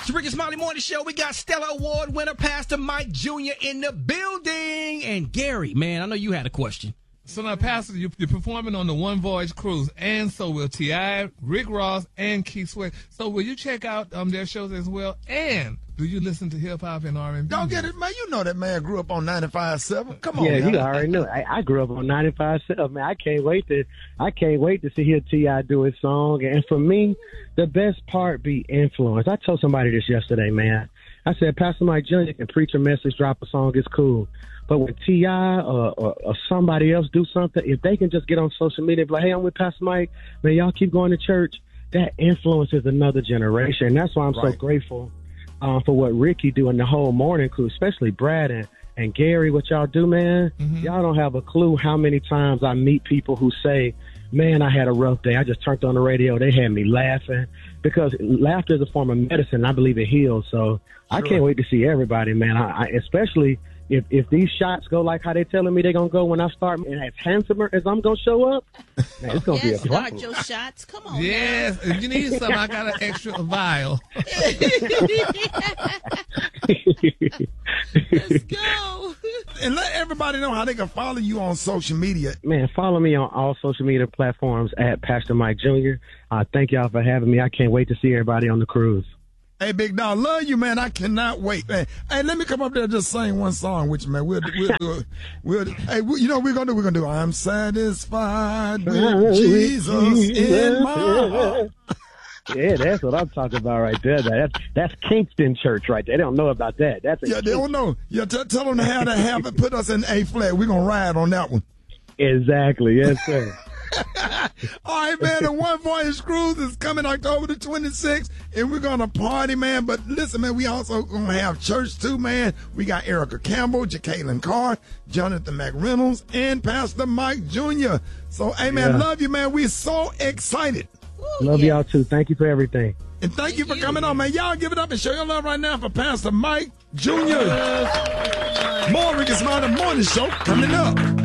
the Ricky Smiley Morning Show. We got Stellar Award winner Pastor Mike Jr. in the building. And Gary, man, I know you had a question. So now, Pastor, you're performing on the One Voyage Cruise, and so will T.I., Rick Ross, and Keith Sweat. So will you check out their shows as well? And do you listen to hip-hop and R&B? Don't get it, man. You know that man grew up on 95.7. Come on, yeah, man. you already know. I grew up on 95.7. Man, I can't wait to hear T.I. do his song. And for me, the best part be influence. I told somebody this yesterday, man. I said, Pastor Mike Jr. can preach a message, drop a song, it's cool. But when T.I. or somebody else do something, if they can just get on social media and be like, hey, I'm with Pastor Mike, man, y'all keep going to church, that influences another generation. And that's why I'm so grateful for what Ricky do and the whole morning crew, especially Brad and Gary, what y'all do, man. Mm-hmm. Y'all don't have a clue how many times I meet people who say, man, I had a rough day. I just turned on the radio. They had me laughing because laughter is a form of medicine. I believe it heals. So I can't wait to see everybody, man. I especially if these shots go like how they telling me they're going to go when I start, and as handsomer as I'm going to show up, man, it's going to be a problem. Start your shots. Come on. Yes. If you need some, I got an extra vial. Let's go. And let everybody know how they can follow you on social media. Man, follow me on all social media platforms at Pastor Mike Jr. Thank y'all for having me. I can't wait to see everybody on the cruise. Hey, Big Dog, love you, man. I cannot wait, man. Hey, let me come up there and just sing one song with you, man. We'll do it. Hey, you know what we're gonna do? We're gonna do I'm satisfied with Jesus in my heart. Yeah, that's what I'm talking about right there. That's Kingston Church right there. They don't know about that. They don't know. Yeah, tell them to have it. Put us in A flat. We're gonna ride on that one. Exactly. Yes, sir. All right, man, the One Voyage Cruise is coming October the 26th, and we're going to party, man. But listen, man, we also going to have church, too, man. We got Erica Campbell, Jacqueline Carr, Jonathan McReynolds, and Pastor Mike Jr. So, hey, man, love you, man. We're so excited. Love y'all, too. Thank you for everything. And thank you for coming on, man. Y'all give it up and show your love right now for Pastor Mike Jr. More Ricky Smiley Morning Show coming up.